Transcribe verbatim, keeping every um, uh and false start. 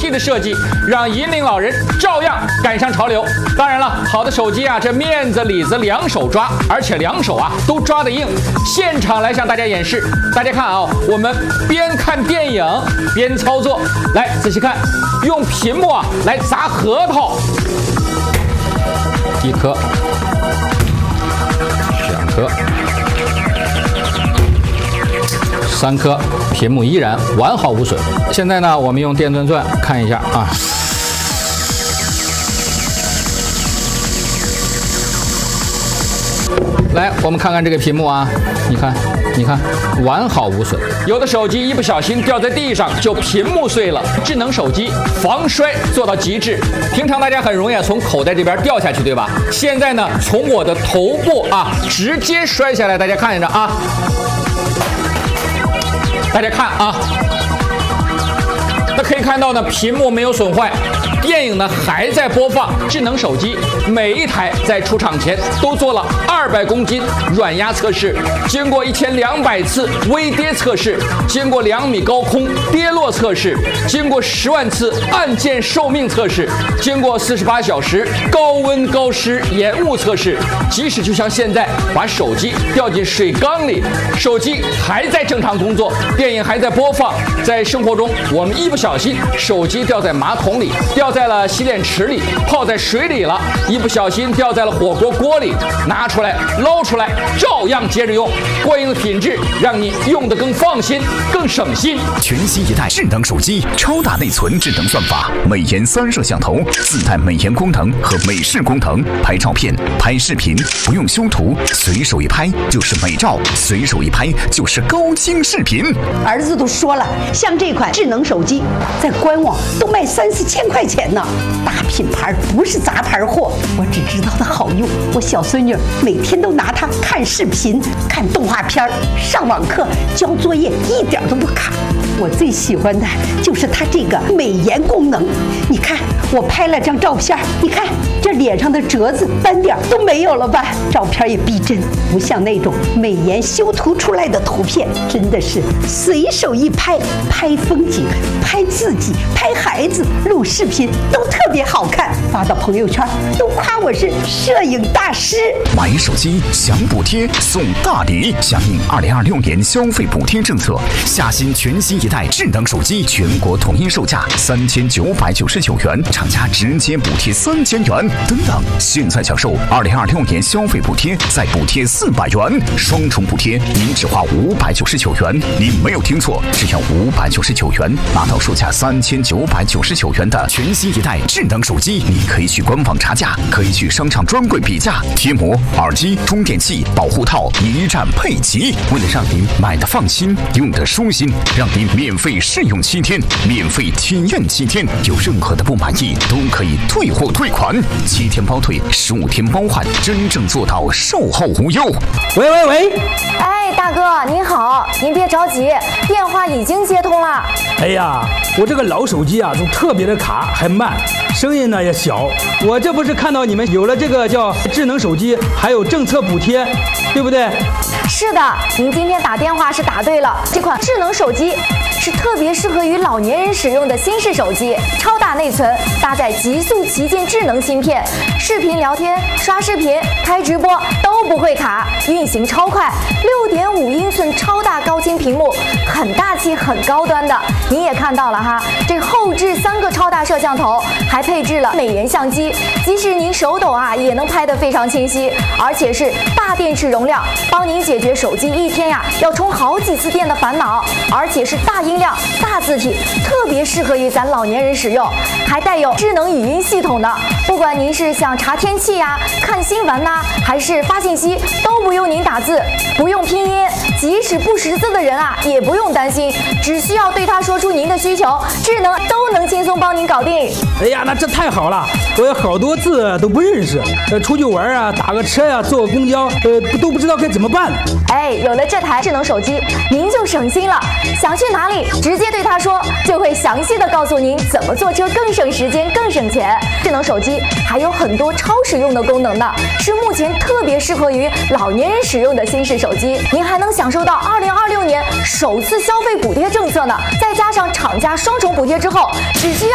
机的设计，让银龄老人照样赶上潮流。当然了，好的手机啊，这面子里子两手抓，而且两手啊都抓得硬。现场来向大家演示，大家看啊，我们边看电影边操作，来仔细看，用屏幕啊来砸核桃，一颗，两颗。三颗，屏幕依然完好无损。现在呢，我们用电钻钻看一下啊。来，我们看看这个屏幕啊，你看，你看，完好无损。有的手机一不小心掉在地上就屏幕碎了，智能手机防摔做到极致。平常大家很容易啊从口袋这边掉下去，对吧？现在呢，从我的头部啊直接摔下来，大家看着啊。大家看啊，那可以看到呢，屏幕没有损坏，电影呢还在播放。智能手机每一台在出厂前都做了二百公斤软压测试，经过一千两百次微跌测试，经过两米高空跌落测试，经过十万次按键寿命测试，经过四十八小时高温高湿延误测试。即使就像现在把手机掉进水缸里，手机还在正常工作，电影还在播放。在生活中，我们一不小心手机掉在马桶里，掉在了洗脸池里，泡在水里了，一不小心掉在了火锅锅里，拿出来捞出来，照样接着用。过硬的品质让你用得更放心，更省心。 全新一代智能手机，超大内存智能算法，美颜三摄像头，自带美颜功能和美视功能，拍照片、拍视频不用修图，随手一拍就是美照，随手一拍就是高清视频。 儿子都说了，像这款智能手机，在官网都卖三四千块钱呢，大品牌不是杂牌货。我只知道它好用，我小孙女每天都拿它看视频、看动画片、上网课、交作业，一点都不卡。我最喜欢的就是它这个美颜功能。你看，我拍了张照片，你看这脸上的褶子、斑点都没有了吧？照片也逼真，不像那种美颜修图出来的图片，真的是随手一拍，拍风景、拍自己、拍孩子、录视频都特别好看，发到朋友圈都夸我是摄影大师。 买手机享补贴送大礼，响应二零二六年消费补贴政策，下新全新一代智能手机全国统一售价三千九百九十九元，厂家直接补贴三千元。等等，现在享受二零二六年消费补贴，再补贴四百元，双重补贴，您只花五百九十九元。您没有听错，只要五百九十九元拿到售价三千九百九十九元的全新一代智能手机。你可以去官网查价，可以去商场专柜比价，贴膜、耳机、充电器、保护套一站配齐。为了让您买的放心，用的舒心，让您免费试用七天，免费体验七天，有任何的不满意都可以退货退款，七天包退，十五天包换，真正做到售后无忧。 喂喂喂， 哎，大哥您好，您别着急，电话已经接通了。 哎呀，我这个老手机啊，都特别的卡，还慢，声音呢也小。我这不是看到你们有了这个叫智能手机，还有政策补贴，对不对？ 是的，您今天打电话是答对了。这款智能手机是特别适合于老年人使用的新式手机，超大内存，搭载极速旗舰智能芯片，视频聊天、刷视频、开直播都不会卡，运行超快。六点五英寸超大高清屏幕，很大气、很高端的。您也看到了哈，这后置三个超大摄像头，还配置了美颜相机，即使您手抖啊，也能拍得非常清晰，而且是大电池容量，帮您解决手机一天呀要充好几次电的烦恼，而且是大音量、大字体，特别适合于咱老年人使用，还带有智能语音系统的。不管您是想查天气呀、看新闻呐、还是发信息，都不用您打字，不用拼音，即使不识字的人啊，也不用担心，只需要对他说出您的需求，智能都能轻松帮您搞定。 哎呀，那这太好了，我有好多字都不认识，呃，出去玩啊，打个车呀、坐个公交，呃，都不知道该怎么办。 哎，有了这台智能手机，您就省心了，想去哪里直接对他说，就会详细的告诉您怎么坐车更省时间、更省钱。智能手机还有很多超实用的功能呢，是目前特别适合于老年人使用的新式手机。您还能享受到二零二六年首次消费补贴政策呢，再加上厂家双重补贴之后，只